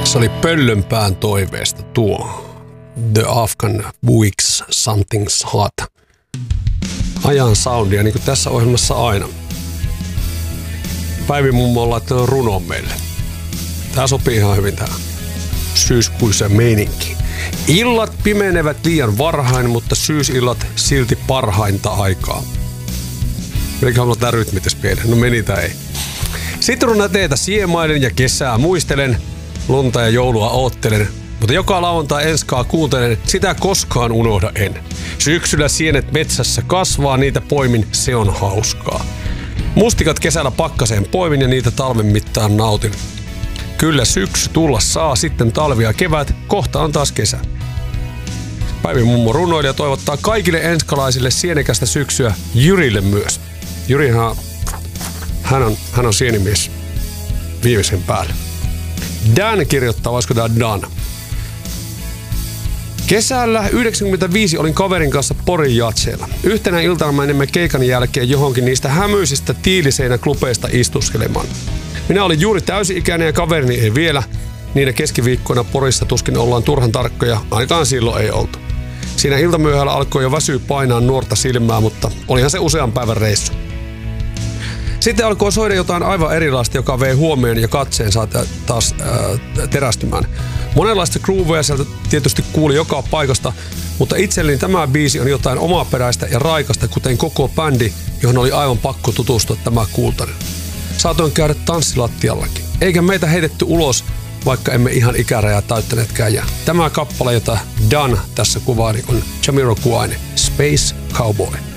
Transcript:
Se oli Pöllönpään toiveesta tuo The Afghan Buicks Something's Hot. Ajan soundia, niin kuin tässä ohjelmassa aina. Päivi mummo on laittanut runon meille. Tää sopii ihan hyvin tähän syyskuisen meininkiin. Illat pimenevät liian varhain, mutta syysillat silti parhainta aikaa. Meneekö haluaa tää rytmityspiele? No meni tai ei. Sitruna teetä siemailen ja kesää muistelen. Lunta ja joulua oottelen. Mutta joka lauantai enskaa kuuntelen, sitä koskaan unohda en. Syksyllä sienet metsässä kasvaa, niitä poimin, se on hauskaa. Mustikat kesällä pakkaseen poimin ja niitä talven mittaan nautin. Kyllä syksy tulla saa, sitten talvi ja kevät, kohta on taas kesä. Päivin mummo runoilija toivottaa kaikille enskalaisille sienekästä syksyä, Jyrille myös. Jyrihan, hän on sienimies viimeisen päälle. Dan kirjoittaa, voisiko tää Dan? Kesällä 1995 olin kaverin kanssa Porin jatseilla. Yhtenä iltana menimme keikan jälkeen johonkin niistä hämyisistä tiiliseinäklubeista istuskelemaan. Minä olin juuri täysi-ikäinen ja kaverini ei vielä. Niinä keskiviikkoina Porissa tuskin ollaan turhan tarkkoja, ainakaan silloin ei oltu. Siinä iltamyöhällä alkoi jo väsyä painaa nuorta silmää, mutta olihan se usean päivän reissu. Sitten alkoi soida jotain aivan erilaista, joka vei huomioon ja katseen saa taas terästymään. Monenlaista groovea sieltä tietysti kuuli joka paikasta, mutta itselleni tämä biisi on jotain omaperäistä ja raikasta, kuten koko bändi, johon oli aivan pakko tutustua tämä kuultainen. Saatoin käydä tanssilattiallakin. Eikä meitä heitetty ulos, vaikka emme ihan ikärajaa täyttäneetkään. Ja tämä kappale, jota Dan tässä kuvaili, on Jamiroquain Space Cowboy.